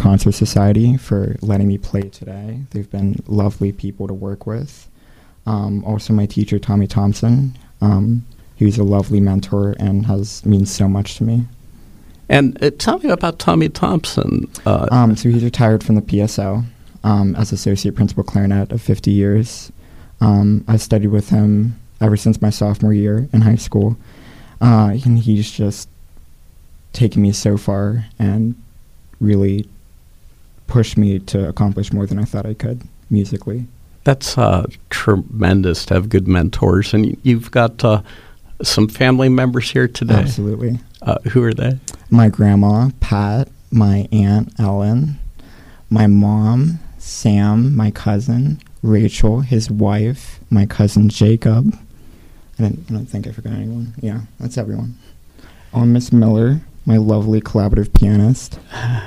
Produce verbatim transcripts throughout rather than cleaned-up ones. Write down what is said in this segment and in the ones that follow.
Concert Society for letting me play today. They've been lovely people to work with. Um, also, my teacher, Tommy Thompson. Um, he was a lovely mentor and has means so much to me. And uh, tell me about Tommy Thompson. Uh, um, so he's retired from the P S O um, as associate principal clarinet of fifty years. Um, I studied with him ever since my sophomore year in high school. Uh, and he's just taken me so far and really pushed me to accomplish more than I thought I could musically. That's uh, tremendous to have good mentors. And you've got uh, some family members here today. Absolutely. Uh, who are they? My grandma, Pat, my aunt, Ellen, my mom, Sam, my cousin, Rachel, his wife, my cousin, Jacob. I don't, I don't think I forgot anyone. Yeah, that's everyone. Oh, Miss Miller, my lovely collaborative pianist.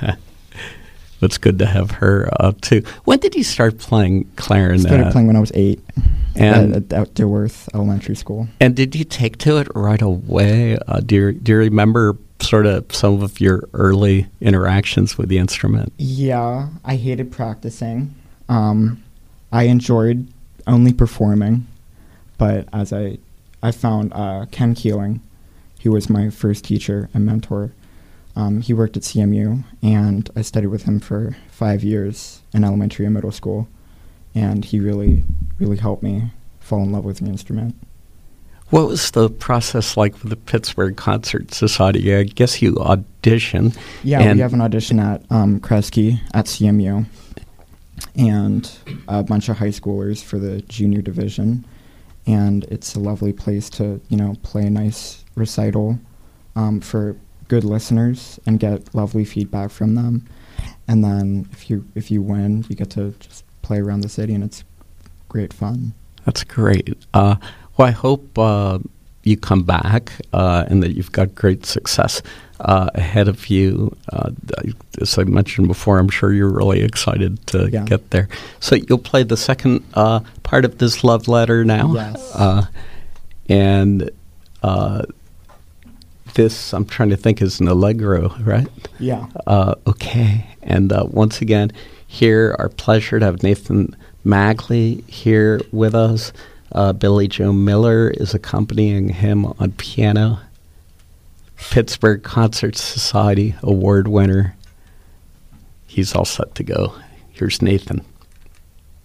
It's good to have her, uh, too. When did you start playing clarinet? I started playing when I was eight and, at, at Dilworth Elementary School. And did you take to it right away? Uh, do, you, do you remember sort of some of your early interactions with the instrument? Yeah, I hated practicing. Um, I enjoyed only performing, but as I... I found uh, Ken Keeling. He was my first teacher and mentor. Um, he worked at C M U, and I studied with him for five years in elementary and middle school, and he really, really helped me fall in love with the instrument. What was the process like with the Pittsburgh Concert Society? I guess you audition. Yeah, we have an audition at um, Kresge at C M U, and a bunch of high schoolers for the junior division. And it's a lovely place to, you know, play a nice recital um, for good listeners and get lovely feedback from them. And then if you if you win, you get to just play around the city, and it's great fun. That's great. Uh, well, I hope uh, you come back uh, and that you've got great success uh, ahead of you. Uh, as I mentioned before, I'm sure you're really excited to yeah. get there. So you'll play the second uh, part of this love letter now? Yes. Uh, and uh, this, I'm trying to think, is an allegro, right? Yeah. Uh, okay. And uh, once again, here, our pleasure to have Nathan Magley here with us. Uh, Billy Joe Miller is accompanying him on piano. Pittsburgh Concert Society award winner. He's all set to go. Here's Nathan.